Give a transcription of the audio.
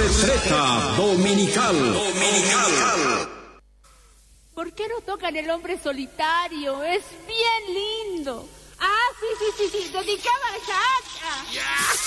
Receta dominical. ¿Por qué no tocan El hombre solitario? Es bien lindo. Ah, sí, dedicada a esa hacha.